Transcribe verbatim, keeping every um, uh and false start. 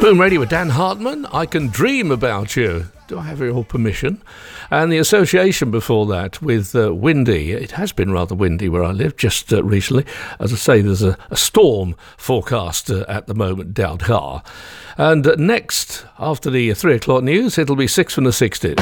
Boom Radio with Dan Hartman. I Can Dream About You. Do I have your permission? And the association before that with uh, windy. It has been rather windy where I live just uh, recently. As I say, there's a, a storm forecast uh, at the moment down here. And uh, next, after the three o'clock news, it'll be six from the sixties.